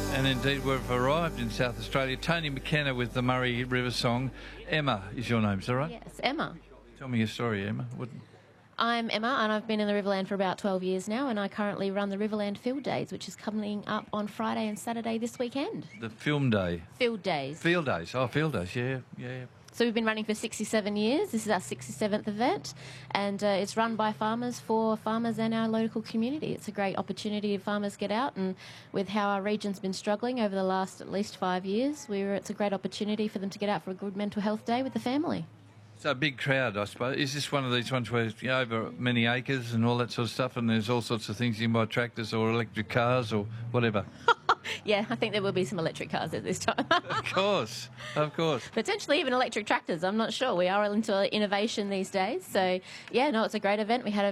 And indeed, we've arrived in South Australia. Tony McKenna with the Murray River song. Emma is your name, is that right? Yes, Emma. Tell me your story, Emma. I'm Emma, and I've been in the Riverland for about 12 years now, and I currently run the Riverland Field Days, which is coming up on Friday and Saturday this weekend. The film day. Field Days. Field days. Oh, field days. Yeah. So we've been running for 67 years. This is our 67th event, and it's run by farmers for farmers and our local community. It's a great opportunity if farmers get out, and with how our region's been struggling over the last at least 5 years, it's a great opportunity for them to get out for a good mental health day with the family. So a big crowd, I suppose. Is this one of these ones where over many acres and all that sort of stuff, and there's all sorts of things you can buy, tractors or electric cars or whatever? Yeah, I think there will be some electric cars at this time. Of course. Potentially even electric tractors, I'm not sure. We are into innovation these days. So, yeah, no, it's a great event. We had a